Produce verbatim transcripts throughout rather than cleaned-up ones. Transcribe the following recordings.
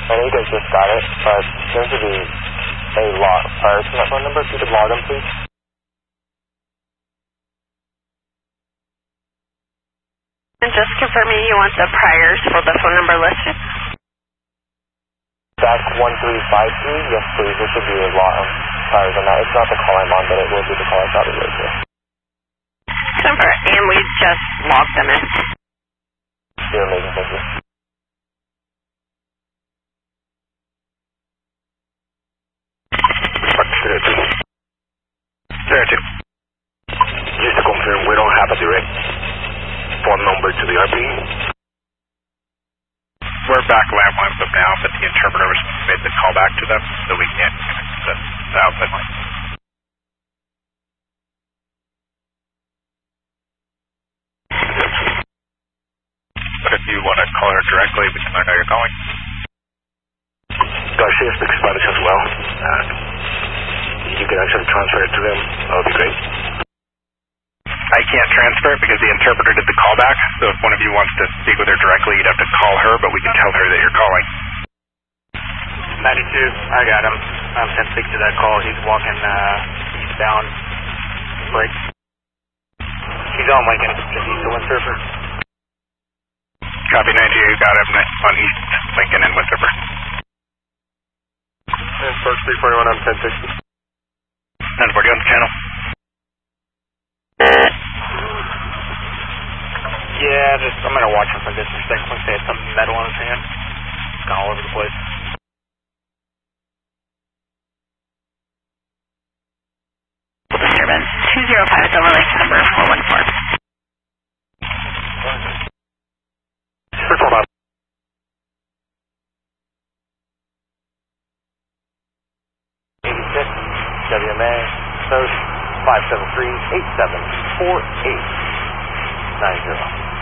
I know you guys just got it, but there seems to be a log prior to that phone number. If you could log them, please. And just confirming you want the priors for the phone number listed? Dash one three five three, yes please. There should be a lot of priors on that. It's not the call I'm on, but it will be the call I got right here. Super, and we just logged them in. You're amazing, thank you. thirty. Just to confirm, we don't have a direct phone number to the R P. We're back landline with them now, but the interpreter was made the call back to them, so we can't connect to the outside line. But if you want to call her directly, we can let her know you're calling. Garcia speaks Spanish as well. Uh, you can actually transfer it to them. That would be great. I can't transfer it because the interpreter did the callback, so if one of you wants to speak with her directly, you'd have to call her, but we can tell her that you're calling. ninety-two, I got him. I'm ten six to that call. He's walking uh, eastbound. Break. He's on Lincoln, just east of Windsurfer. Copy ninety-two, got him on East Lincoln and Windsurfer. And Sparks three forty-one, I'm ten sixty. ten forty on the channel. Yeah, just I'm gonna watch him from this perspective. Once they had something metal on his hand, it's gone all over the place. Disturbance two zero five is overlay to number four one four. First of all, eighty-six, W M A, Coast, five seven three, eight seven four eight nine zero.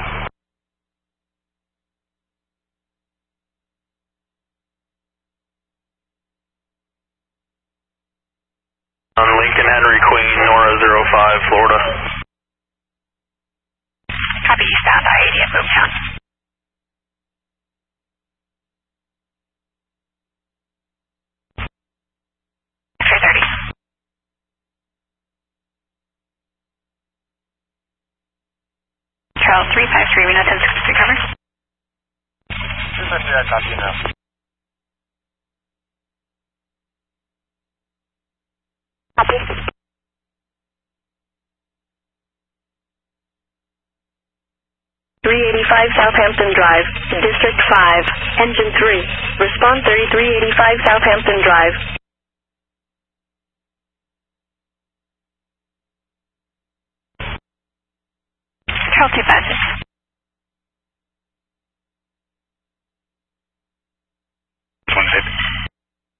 on Lincoln Henry Queen, Nora zero five, Florida. Copy, eastbound I eighty at Boomtown. three thirty. Charles three five three, Reno ten sixty-three, cover. three five three, I copy you now. Copy. three eighty-five Southampton Drive, District five, Engine three. Respond thirty-three eighty-five Southampton Drive. Charles two five